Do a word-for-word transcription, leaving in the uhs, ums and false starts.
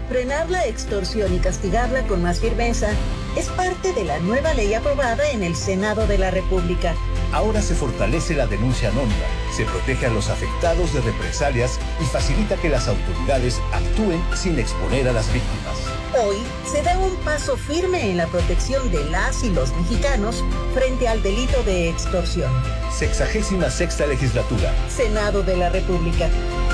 Frenar la extorsión y castigarla con más firmeza es parte de la nueva ley aprobada en el Senado de la República. Ahora se fortalece la denuncia anónima, se protege a los afectados de represalias y facilita que las autoridades actúen sin exponer a las víctimas. Hoy se da un paso firme en la protección de las y los mexicanos frente al delito de extorsión. Sexagésima sexta legislatura. Senado de la República.